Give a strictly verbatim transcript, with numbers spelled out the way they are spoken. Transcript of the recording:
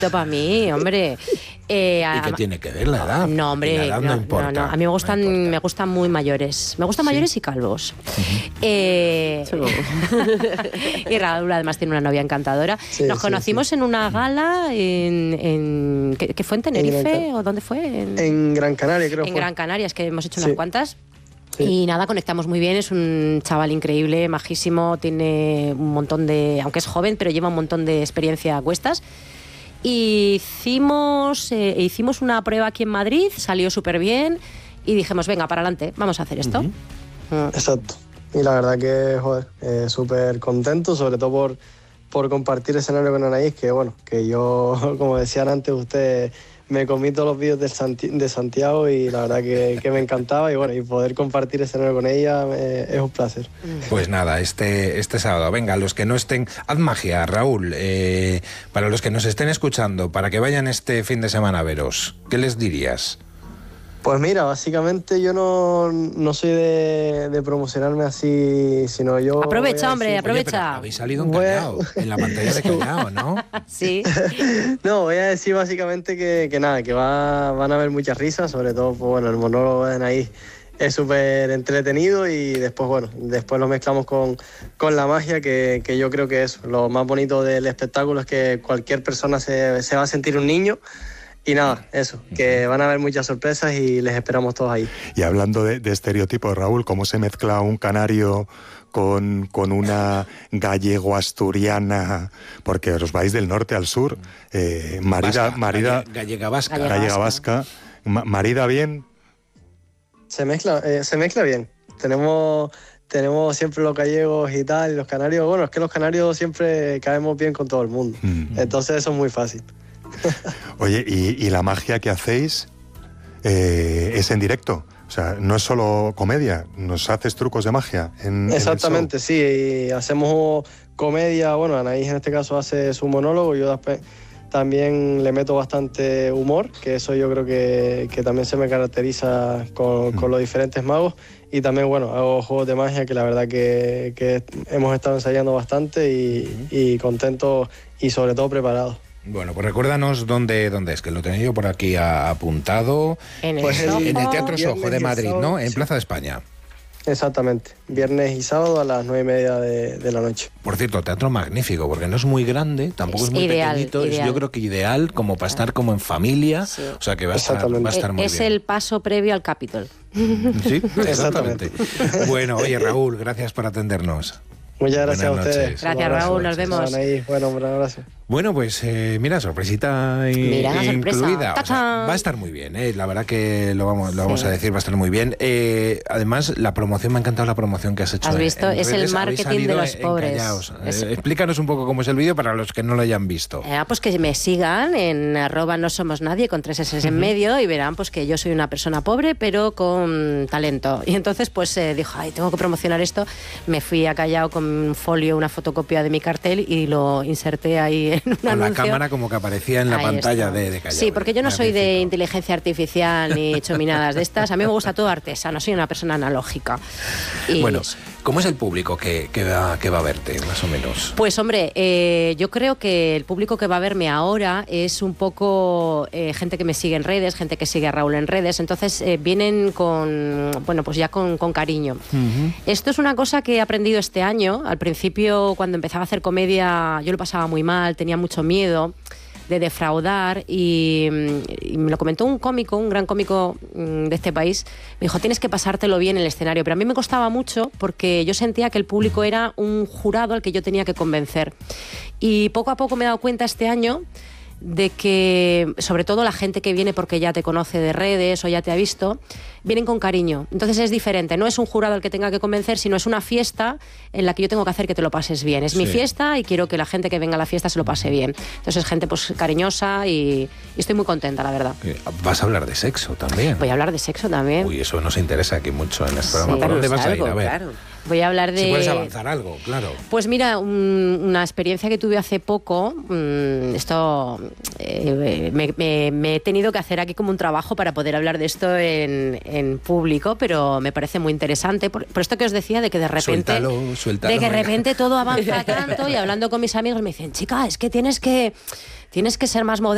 para mí, hombre. Eh, ¿Y qué tiene que ver la edad? No, hombre, la edad no, no importa. No, no. A mí me gustan, no me gustan muy mayores. Me gustan ¿Sí? mayores y calvos. Uh-huh. eh, y Raúl además tiene una novia encantadora. Sí, Nos sí, conocimos sí. en una gala en, en ¿qué, ¿qué fue en Tenerife en o dónde fue? En, en Gran Canaria, creo. En fue. Gran Canaria, es que hemos hecho unas sí. cuantas. Sí. Y nada, conectamos muy bien, es un chaval increíble, majísimo, tiene un montón de, aunque es joven, pero lleva un montón de experiencia a cuestas. Y hicimos, eh, hicimos una prueba aquí en Madrid, salió súper bien y dijimos, venga, para adelante, vamos a hacer esto. Uh-huh. Mm. Exacto. Y la verdad que, joder, eh, súper contento, sobre todo por, por compartir escenario con Anaís, que bueno, que yo, como decían antes ustedes, me comí todos los vídeos de, Santi- de Santiago y la verdad que, que me encantaba y bueno, y poder compartir escenario con ella eh, es un placer. Pues nada, este, este sábado, venga, los que no estén, haz magia, Raúl, eh, para los que nos estén escuchando, para que vayan este fin de semana a veros, ¿qué les dirías? Pues mira, básicamente yo no, no soy de, de promocionarme así, sino yo... Aprovecha, hombre, decir, aprovecha. Oye, habéis salido en Callao, en la pantalla de Callao, ¿no? Sí. No, voy a decir básicamente que, que nada, que va, van a haber muchas risas, sobre todo, pues bueno, el monólogo de Anaís es súper entretenido y después, bueno, después lo mezclamos con, con la magia, que, que yo creo que es lo más bonito del espectáculo, es que cualquier persona se, se va a sentir un niño. Y nada, eso, que van a haber muchas sorpresas y les esperamos todos ahí. Y hablando de, de estereotipos, Raúl, ¿cómo se mezcla un canario con, con una gallego-asturiana? Porque os vais del norte al sur. Eh, marida, vasca, marida, gallega vasca. Gallega vasca. Ma, ¿Marida bien? Se mezcla, eh, se mezcla bien. Tenemos... Tenemos siempre los gallegos y tal, y los canarios. Bueno, es que los canarios siempre caemos bien con todo el mundo. Mm. Entonces eso es muy fácil. Oye, ¿y, y la magia que hacéis eh, es en directo? O sea, no es solo comedia, ¿nos haces trucos de magia en, Exactamente, en el show? Sí, y hacemos comedia, bueno, Anaís en este caso hace su monólogo, yo después también le meto bastante humor, que eso yo creo que, que también se me caracteriza con, mm. con los diferentes magos, y también, bueno, hago juegos de magia que la verdad que, que hemos estado ensayando bastante y, y contentos y sobre todo preparados. Bueno, pues recuérdanos dónde, dónde es, que lo tenía yo por aquí apuntado. En el, pues Soho. en el Teatro Soho de Madrid, sábado, ¿no? En sí. Plaza de España. Exactamente, viernes y sábado a las nueve y media de, de la noche. Por cierto, teatro magnífico, porque no es muy grande, tampoco es, es muy ideal, pequeñito, ideal. Es, yo creo que ideal como para estar como en familia, sí. O sea que va a estar, va a estar muy es bien. Es el paso previo al Capitol. Sí, exactamente. Bueno, oye Raúl, gracias por atendernos. Muchas gracias Buenas a ustedes. Noches. Gracias, Raúl, nos vemos. Bueno, un abrazo. Bueno, pues eh, mira, sorpresita y, mira, incluida. Sorpresa. O sea, va a estar muy bien, ¿eh? La verdad que lo vamos, lo vamos sí. a decir, va a estar muy bien. Eh, además, la promoción, me ha encantado la promoción que has hecho. ¿Has visto? En es redes, el marketing de los pobres. Es... Eh, explícanos un poco cómo es el vídeo para los que no lo hayan visto. Eh, pues que me sigan en arroba no somos nadie con tres S en medio y verán pues que yo soy una persona pobre pero con talento. Y entonces pues eh, dijo, ay, tengo que promocionar esto. Me fui a Callao con un folio, una fotocopia de mi cartel y lo inserté ahí en un con anuncio. La cámara como que aparecía en la ahí pantalla está. de, de Callao. Sí, porque yo no soy de inteligencia artificial ni chominadas de estas. A mí me gusta todo artesano, soy una persona analógica. Y bueno, ¿cómo es el público que, que, va, que va a verte, más o menos? Pues hombre, eh, yo creo que el público que va a verme ahora es un poco eh, gente que me sigue en redes, gente que sigue a Raúl en redes, entonces eh, vienen con, bueno, pues ya con, con cariño. Uh-huh. Esto es una cosa que he aprendido este año. Al principio, cuando empezaba a hacer comedia, yo lo pasaba muy mal, tenía mucho miedo de defraudar y, y me lo comentó un cómico, un gran cómico de este país. Me dijo, tienes que pasártelo bien en el escenario, pero a mí me costaba mucho porque yo sentía que el público era un jurado al que yo tenía que convencer. Y poco a poco me he dado cuenta este año de que, sobre todo la gente que viene porque ya te conoce de redes o ya te ha visto, vienen con cariño. Entonces es diferente, no es un jurado al que tenga que convencer, sino es una fiesta en la que yo tengo que hacer que te lo pases bien. Es sí. mi fiesta y quiero que la gente que venga a la fiesta se lo pase bien. Entonces es gente pues cariñosa y, y estoy muy contenta, la verdad. Vas a hablar de sexo también. Voy a hablar de sexo también. Uy, eso nos interesa aquí mucho en este programa. Sí, ¿Por dónde vas algo, a ir? A ver. Claro. Voy a hablar de... Si puedes avanzar algo, claro. Pues mira, un, una experiencia que tuve hace poco, mmm, esto eh, me, me, me he tenido que hacer aquí como un trabajo para poder hablar de esto en, en público, pero me parece muy interesante. Por, por esto que os decía de que de repente... Suéltalo, suéltalo. De que de repente todo avanza tanto y hablando con mis amigos me dicen, chica, es que tienes que, tienes que ser más moderna.